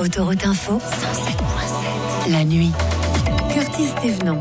Autoroute Info 107.7. La nuit. Curtis Thévenon.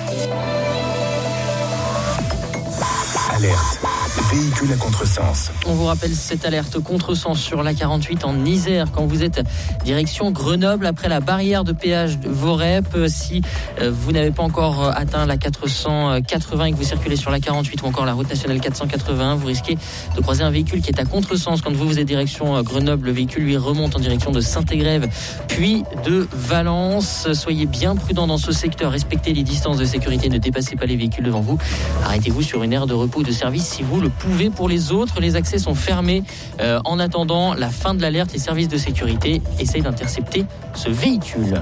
Alerte. Véhicule à contresens. On vous rappelle cette alerte contresens sur l'A48 en Isère quand vous êtes direction Grenoble après la barrière de péage de Vorep. Si vous n'avez pas encore atteint la 480 et que vous circulez sur l'A48 ou encore la route nationale 481, vous risquez de croiser un véhicule qui est à contresens. Quand vous êtes direction Grenoble, le véhicule lui remonte en direction de Saint-Égrève puis de Valence. Soyez bien prudents dans ce secteur, respectez les distances de sécurité, ne dépassez pas les véhicules devant vous. Arrêtez-vous sur une aire de repos ou de service si vous le pouvez. Pour les autres, les accès sont fermés. En attendant la fin de l'alerte, les services de sécurité essayent d'intercepter ce véhicule.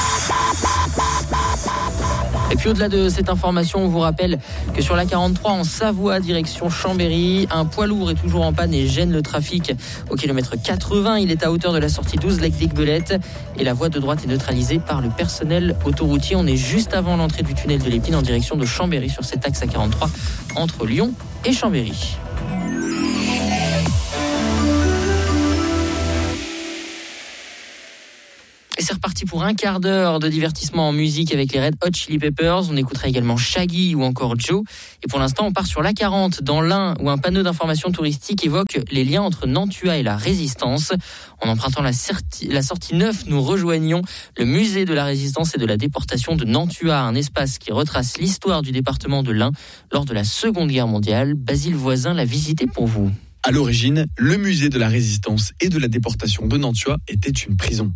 Et puis au-delà de cette information, on vous rappelle que sur la 43 en Savoie, direction Chambéry, un poids lourd est toujours en panne et gêne le trafic au kilomètre 80. Il est à hauteur de la sortie 12 Lec d'Aiguebelette et la voie de droite est neutralisée par le personnel autoroutier. On est juste avant l'entrée du tunnel de l'Épine en direction de Chambéry sur cet axe A43 entre Lyon et Chambéry. Et c'est reparti pour un quart d'heure de divertissement en musique avec les Red Hot Chili Peppers. On écoutera également Shaggy ou encore Joe. Et pour l'instant, on part sur l'A40 dans l'Ain où un panneau d'information touristique évoque les liens entre Nantua et la Résistance. En empruntant la sortie 9, nous rejoignons le musée de la Résistance et de la déportation de Nantua, un espace qui retrace l'histoire du département de l'Ain lors de la Seconde Guerre mondiale. Basile Voisin l'a visité pour vous. À l'origine, le musée de la Résistance et de la déportation de Nantua était une prison.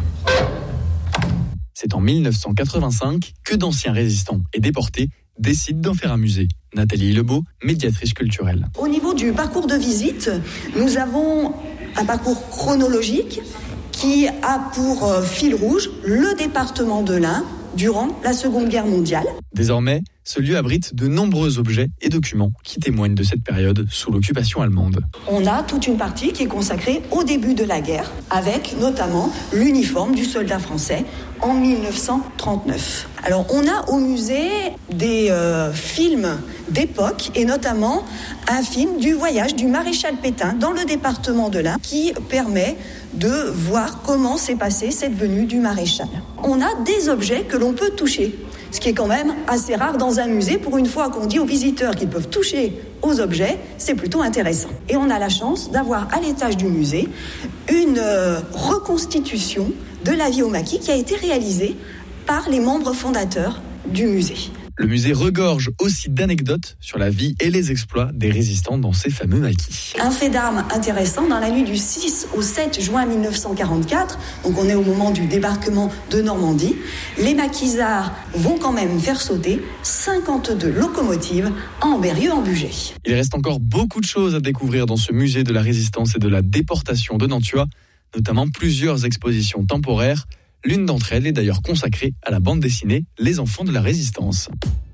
C'est en 1985 que d'anciens résistants et déportés décident d'en faire un musée. Nathalie Lebeau, médiatrice culturelle. Au niveau du parcours de visite, nous avons un parcours chronologique qui a pour fil rouge le département de l'Ain durant la Seconde Guerre mondiale. Désormais, ce lieu abrite de nombreux objets et documents qui témoignent de cette période sous l'occupation allemande. On a toute une partie qui est consacrée au début de la guerre, avec notamment l'uniforme du soldat français en 1939. Alors on a au musée des films d'époque et notamment un film du voyage du maréchal Pétain dans le département de l'Ain qui permet de voir comment s'est passée cette venue du maréchal. On a des objets que l'on peut toucher, ce qui est quand même assez rare dans un musée. Pour une fois qu'on dit aux visiteurs qu'ils peuvent toucher aux objets, c'est plutôt intéressant. Et on a la chance d'avoir à l'étage du musée une reconstitution de la vie au maquis qui a été réalisée par les membres fondateurs du musée. Le musée regorge aussi d'anecdotes sur la vie et les exploits des résistants dans ces fameux maquis. Un fait d'armes intéressant, dans la nuit du 6 au 7 juin 1944, donc on est au moment du débarquement de Normandie, les maquisards vont quand même faire sauter 52 locomotives en Berrieux-en-Bugey. Il reste encore beaucoup de choses à découvrir dans ce musée de la Résistance et de la déportation de Nantua, notamment plusieurs expositions temporaires. L'une d'entre elles est d'ailleurs consacrée à la bande dessinée Les Enfants de la Résistance.